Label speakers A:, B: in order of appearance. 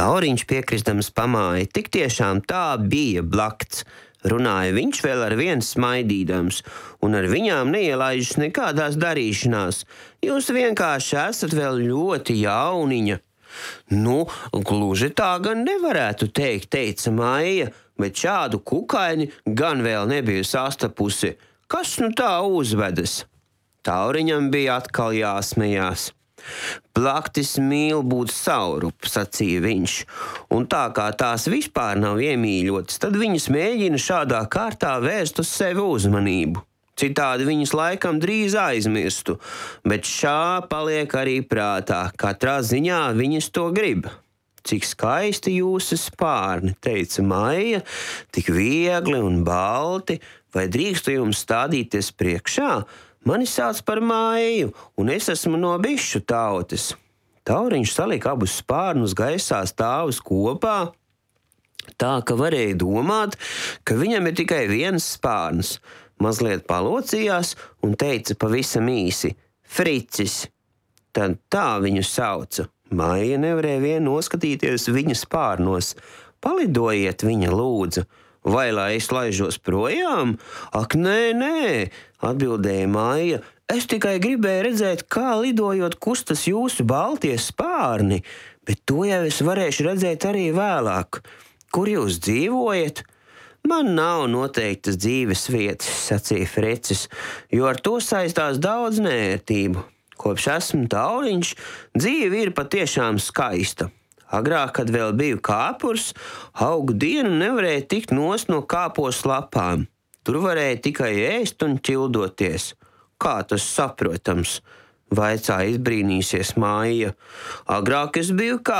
A: Tauriņš piekristams pamāja, tik tiešām tā bija blakts. Runāja viņš vēl ar vienu smaidīdams, un ar viņām neielaižas nekādās darīšanās. Jūs vienkārši esat vēl ļoti jauniņa. Nu, gluži tā gan nevarētu teikt, teica Maija, bet šādu kukaini gan vēl nebija sastapusi. Kas nu tā uzvedas? Tauriņam bija atkal jāsmejās. Plaktis mīl būt saurup, sacīja viņš, un tā kā tās vispār nav iemīļotas, tad viņas mēģina šādā kārtā vērst uz sevi uzmanību. Citādi viņas laikam drīz aizmirstu, bet šā paliek arī prātā, katrā ziņā viņas to grib. Cik skaisti jūsu spārni, teica Maija, tik viegli un balti, vai drīkstu jums stādīties priekšā? Mani sauc par Maiju, un es esmu no bišu tautas. Tauriņš salika abus spārnus gaisā stāvus kopā, tā ka varēja domāt, ka viņam ir tikai viens spārns. Mazliet palocījās un teica pavisam īsi: Fricis. Tad tā viņu sauca. Maija nevarēja vien noskatīties viņa spārnos. Palidojiet, viņa lūdza. Vai lai es laižos projām? Ak, nē, atbildēja Maija. Es tikai gribēju redzēt, kā lidojot kustas jūsu baltie spārni, bet to jau es varēšu redzēt arī vēlāk. Kur jūs dzīvojat? Man nav noteiktas dzīves vietas, sacīja Fricis, jo ar to saistās daudz neērtību. Kopš esmu Tauriņš, dzīve ir patiešām skaista. Agrāk, kad vēl biju kāpurs, augu dienu nevarēja tikt nost no kāpos lapām. Tur varēja tikai ēst un ķildoties. Kā tas saprotams? Vaicāja izbrīnīsies Maija. Agrāk es biju